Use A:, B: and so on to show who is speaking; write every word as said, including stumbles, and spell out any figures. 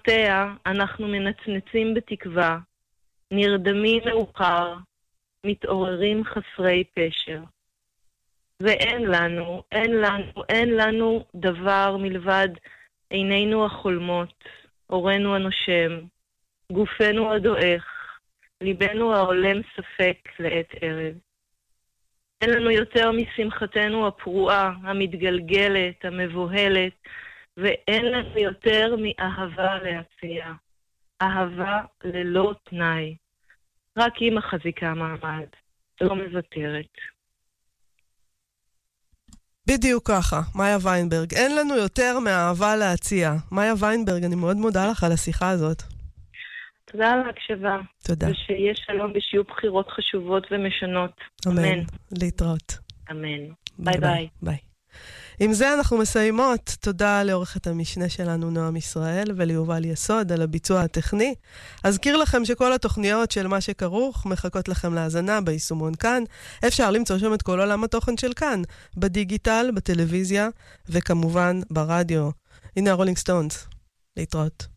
A: בנותיה אנחנו מנצנצים בתקווה, נרדמים מאוחר, מתעוררים חסרי פשר. ואין לנו, אין לנו, אין לנו דבר מלבד עינינו החולמות, אורנו הנושם, גופנו הדועך, ליבנו העולם ספק לעת ערב. אין לנו יותר משמחתנו הפרועה, המתגלגלת, המבוהלת, ואין לנו יותר מאהבה להציע. אהבה ללא תנאי. רק היא מחזיקה מעמד, לא מוותרת.
B: בדיוק ככה, מאיה ויינברג. אין לנו יותר מהאהבה להציע. מאיה ויינברג, אני מאוד מודה לך על השיחה הזאת.
A: תודה על ההקשבה.
B: תודה.
A: ושיהיה שלום ושיהיו בחירות חשובות ומשנות.
B: אמן.
A: אמן.
B: להתראות.
A: אמן. ביי ביי.
B: ביי. עם זה אנחנו מסיימות. תודה לעורכת המשנה שלנו נועם ישראל וליובל יסוד על הביצוע הטכני. אזכיר לכם שכל התוכניות של מה שכרוך מחכות לכם להאזנה ביישומון כאן. אפשר למצוא שם את כל עולם התוכן של כאן, בדיגיטל, בטלוויזיה וכמובן ברדיו. הנה הרולינג סטונס. להתראות.